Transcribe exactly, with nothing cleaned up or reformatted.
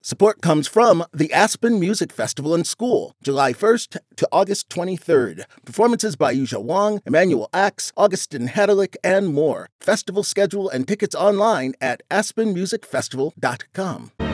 Support comes from the Aspen Music Festival and School, July first to August twenty-third. Performances by Yuja Wang, Emmanuel Axe, Augustin Hadalick, and more. Festival schedule and tickets online at aspen music festival dot com.